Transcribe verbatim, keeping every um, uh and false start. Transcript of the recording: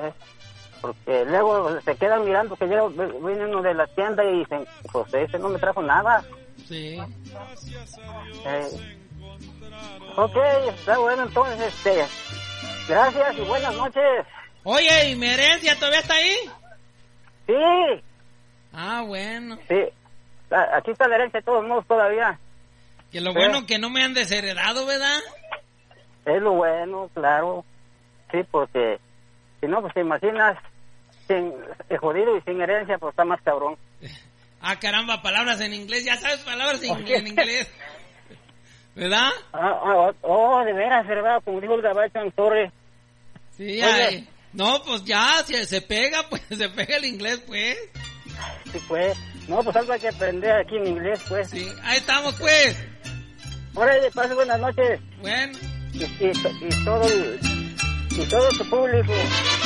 ¿eh? Porque luego se quedan mirando que llega, viene uno de la tienda y dicen, pues ese no me trajo nada. Sí. Eh, ok, está bueno, entonces, este, gracias y buenas noches. Oye, ¿y mi herencia todavía está ahí? Sí. Ah, bueno. Sí, aquí está la herencia de todos modos todavía. Que lo Sí. bueno que no me han desheredado, ¿verdad? Es lo bueno, claro. Sí, porque si no, pues te imaginas, sin eh, jodido y sin herencia, pues está más cabrón. Ah, caramba, palabras en inglés, ya sabes palabras en, en inglés. ¿Verdad? Ah, ah, oh, de veras, ¿verdad? Como dijo el gabacho en Torre. Sí, ay. No, pues ya, si se pega, pues se pega el inglés, pues. Sí, pues. No, pues algo hay que aprender aquí en inglés, pues. Sí, ahí estamos, pues. Órale, pase buenas noches. Bueno. Y, y, y todo el, y todo tu público.